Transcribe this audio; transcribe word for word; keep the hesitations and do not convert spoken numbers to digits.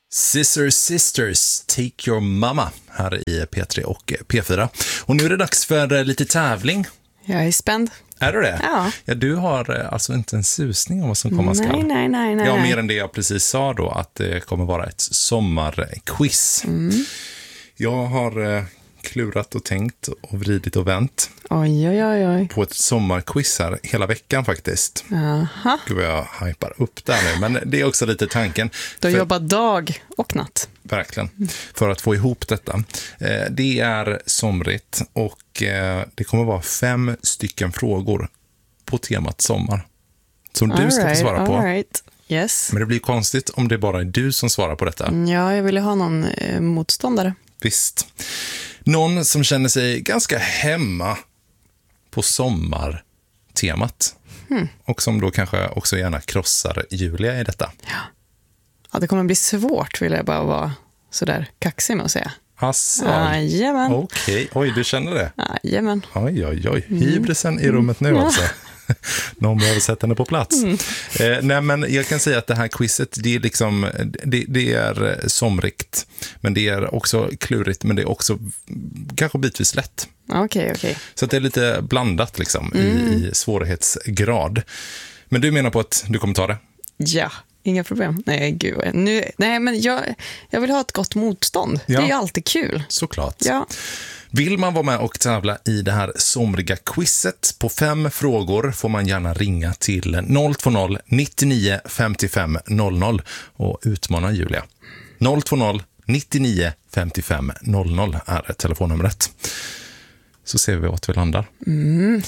Scissor Sisters, Take Your Mama här i P tre och P fyra. Och nu är det dags för lite tävling. Jag är spänd. Är du det? Ja. Ja, du har alltså inte en susning om vad som komma skall. Nej, nej, nej, nej. Ja, mer än det jag precis sa då, att det kommer vara ett sommarquiz. Mm. Jag har eh, klurat och tänkt och vridit och vänt. Oj, oj, oj, oj. På ett sommarquiz här hela veckan faktiskt. Aha. Gud vad jag hypar upp där nu, men det är också lite tanken. Du har för, jobbat dag och natt. Verkligen, för att få ihop detta. Eh, det är somrigt och eh, det kommer vara fem stycken frågor på temat sommar. Som all du ska right, få svara på. All right. Yes. Men det blir konstigt om det bara är du som svarar på detta. Ja, jag ville ha någon eh, motståndare. Visst. Någon som känner sig ganska hemma på sommartemat. Hmm. Och som då kanske också gärna krossar Julia i detta. Ja. Ja, det kommer bli svårt, vill jag bara vara sådär kaxig med att säga. Asså. Jajamän. Okej, oj, du känner det? Jajamän. Oj, oj, oj. Hybrisen mm. i rummet nu mm. alltså. Någon behöver sätta henne på plats. Mm. Eh, nej, men jag kan säga att det här quizet, det är liksom, det, det är somrikt, men det är också klurigt, men det är också kanske bitvis lätt. Okej, okay, okej. Okay. Så att det är lite blandat liksom mm. i, i svårighetsgrad. Men du menar på att du kommer ta det? Ja. Inga problem. Nej, gud. Nu, nej, men jag, jag vill ha ett gott motstånd. Ja. Det är ju alltid kul. Såklart. Ja. Vill man vara med och tävla i det här somriga quizet på fem frågor får man gärna ringa till noll två noll nittionio femtiofem noll noll och utmana Julia. noll två noll nittionio femtiofem noll noll är telefonnumret. Så ser vi vart vi landar. Mm,